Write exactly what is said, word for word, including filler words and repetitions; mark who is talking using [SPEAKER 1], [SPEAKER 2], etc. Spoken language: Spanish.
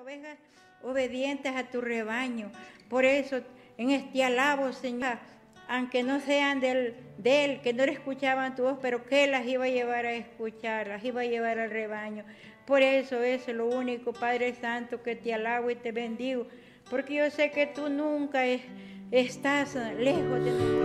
[SPEAKER 1] ovejas obedientes a tu rebaño. Por eso, en este alabo, Señor, aunque no sean del, de Él, que no le escuchaban tu voz, pero que las iba a llevar a escuchar, las iba a llevar al rebaño. Por eso, eso es lo único, Padre Santo, que te alabo y te bendigo, porque yo sé que tú nunca es, estás lejos de nosotros.